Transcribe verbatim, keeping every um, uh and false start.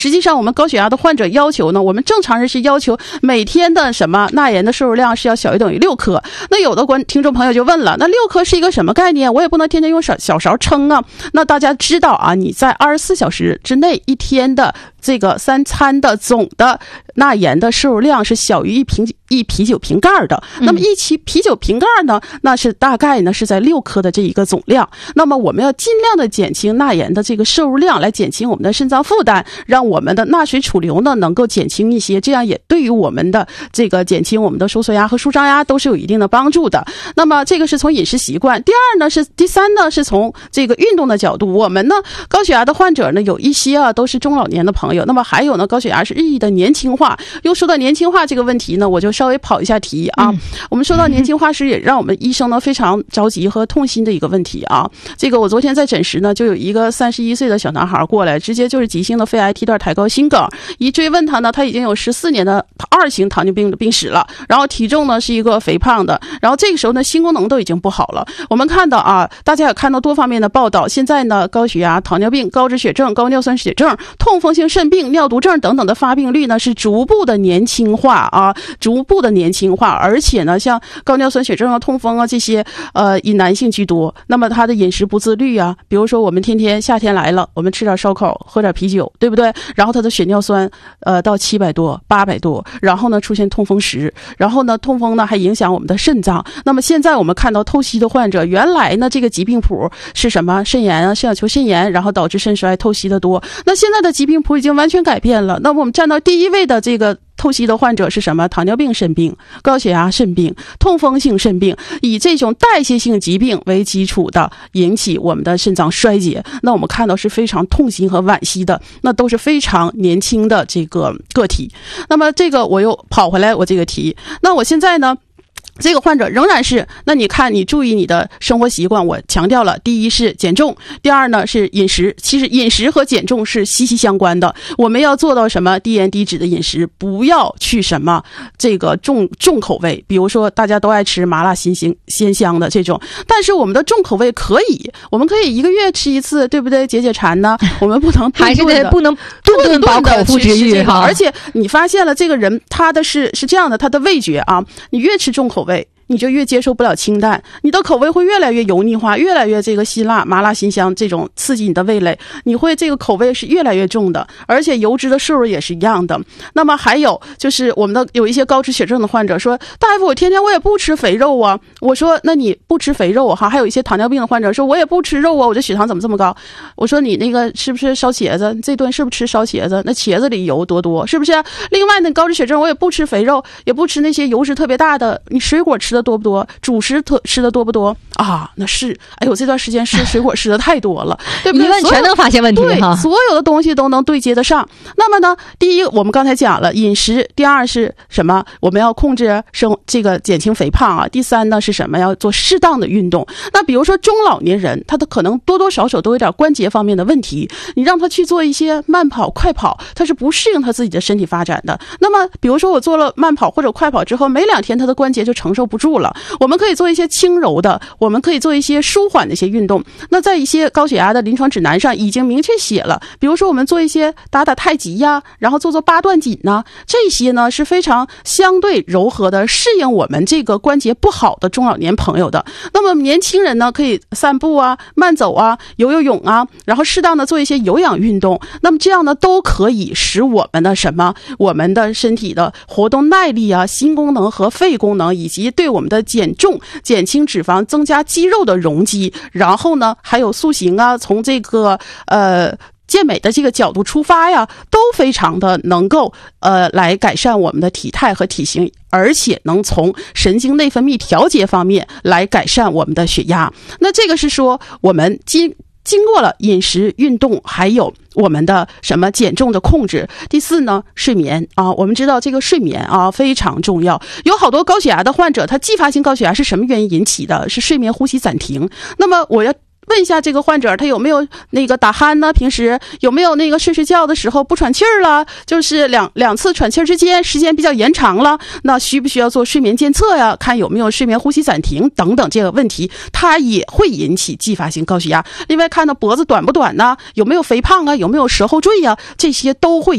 实际上我们高血压的患者要求呢，我们正常人是要求每天的什么钠盐的摄入量是要小于等于六克。那有的观听众朋友就问了，那六克是一个什么概念？我也不能天天用小小勺称啊。那大家知道啊，你在二十四小时之内一天的这个三餐的总的钠盐的摄入量是小于一瓶一啤酒瓶盖的。那么一期啤酒瓶盖呢，那是大概呢是在六克的这一个总量。那么我们要尽量的减轻钠盐的这个摄入量，来减轻我们的肾脏负担，让我们的钠水储留呢能够减轻一些，这样也对于我们的这个减轻我们的收缩压和舒张压都是有一定的帮助的。那么这个是从饮食习惯。第二呢是第三呢是从这个运动的角度。我们呢高血压的患者呢有一些啊都是中老年的朋友，那么还有呢高血压是日益的年轻化。又说到年轻化这个问题呢，我就稍微跑一下题啊。嗯、我们说到年轻化时，也让我们医生呢非常着急和痛心的一个问题啊。这个我昨天在诊室呢，就有一个三十一岁的小男孩过来，直接就是急性的肺癌、T 段抬高心梗。一追问他呢，他已经有十四年的二型糖尿病的病史了，然后体重呢是一个肥胖的，然后这个时候呢心功能都已经不好了。我们看到啊，大家也看到多方面的报道，现在呢高血压、糖尿病、高脂血症、高尿酸血症、痛风性肾病、尿毒症等等的发病率呢是逐步的年轻化啊，逐步的年轻化。而且呢像高尿酸血症啊、痛风啊这些呃以男性居多。那么他的饮食不自律啊，比如说我们天天夏天来了，我们吃点烧烤，喝点啤酒，对不对？然后他的血尿酸呃到七百多、八百多，然后呢出现痛风石，然后呢痛风呢还影响我们的肾脏。那么现在我们看到透析的患者，原来呢这个疾病谱是什么？肾炎啊、肾小球肾炎，然后导致肾衰，透析的多。那现在的疾病谱已经完全改变了。那么我们站到第一位的这个透析的患者是什么？糖尿病肾病、高血压肾病、痛风性肾病，以这种代谢性疾病为基础的引起我们的肾脏衰竭。那我们看到是非常痛心和惋惜的，那都是非常年轻的这个个体。那么这个我又跑回来我这个题，那我现在呢这个患者仍然是，那你看你注意你的生活习惯，我强调了，第一是减重，第二呢是饮食。其实饮食和减重是息息相关的，我们要做到什么？低盐低脂的饮食，不要去什么这个重重口味，比如说大家都爱吃麻辣鲜香鲜香的这种，但是我们的重口味可以，我们可以一个月吃一次，对不对？解解馋呢，我们不能顿顿还是得不能顿顿饱口腹之欲哈。 而且你发现了这个人他的是是这样的，他的味觉啊，你越吃重口味你就越接受不了清淡，你的口味会越来越油腻化，越来越这个辛辣、麻辣、辛香这种刺激你的味蕾，你会这个口味是越来越重的，而且油脂的摄入也是一样的。那么还有就是我们的有一些高脂血症的患者说，大夫我天天我也不吃肥肉啊，我说那你不吃肥肉哈，还有一些糖尿病的患者说我也不吃肉啊，我这血糖怎么这么高？我说你那个是不是烧茄子？这顿是不是吃烧茄子？那茄子里油多多，是不是？另外呢，高脂血症我也不吃肥肉，也不吃那些油脂特别大的，你水果吃的多不多？主食特吃的多不多啊？那是，哎呦，这段时间吃水果吃的太多了，对不对？ 一问全能发现问题哈， 所有的东西都能对接得上。那么呢，第一，我们刚才讲了饮食；第二是什么？我们要控制生这个减轻肥胖啊。第三呢是什么？要做适当的运动。那比如说中老年人，他的可能多多少少都有点关节方面的问题，你让他去做一些慢跑、快跑，他是不适应他自己的身体发展的。那么，比如说我做了慢跑或者快跑之后，没两天他的关节就承受不住了。我们可以做一些轻柔的，我们可以做一些舒缓的一些运动。那在一些高血压的临床指南上已经明确写了，比如说我们做一些打打太极呀，然后做做八段锦呐，这些呢是非常相对柔和的，适应我们这个关节不好的中老年朋友的。那么年轻人呢，可以散步啊、慢走啊、游游泳啊，然后适当的做一些有氧运动。那么这样呢，都可以使我们的什么，我们的身体的活动耐力啊、心功能和肺功能，以及对我们的减重、减轻脂肪、增加肌肉的容积，然后呢还有塑形啊，从这个呃健美的这个角度出发呀，都非常的能够呃来改善我们的体态和体型，而且能从神经内分泌调节方面来改善我们的血压。那这个是说我们经经过了饮食、运动，还有我们的什么减重的控制。第四呢，睡眠啊，我们知道这个睡眠啊非常重要。有好多高血压的患者，他继发性高血压是什么原因引起的？是睡眠呼吸暂停。那么我要问一下这个患者，他有没有那个打鼾呢？平时有没有那个睡睡觉的时候不喘气儿了？就是两两次喘气儿之间时间比较延长了，那需不需要做睡眠监测呀？看有没有睡眠呼吸暂停等等这个问题，它也会引起继发性高血压。另外看到脖子短不短呢？有没有肥胖啊？有没有舌后坠呀？这些都会